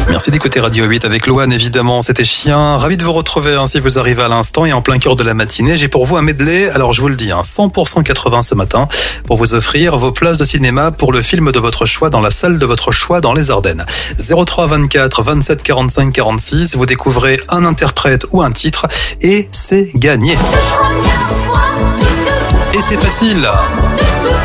Merci d'écouter Radio 8 avec Loane, évidemment. C'était Chien. Ravi de vous retrouver si vous arrivez à l'instant et en plein cœur de la matinée. J'ai pour vous un medley, alors je vous le dis, 100% 80 ce matin, pour vous offrir vos places de cinéma pour le film de votre choix dans la salle de votre choix dans les Ardennes. 03 24 27 45 46, vous découvrez un interprète ou un titre et c'est gagné. Et c'est facile.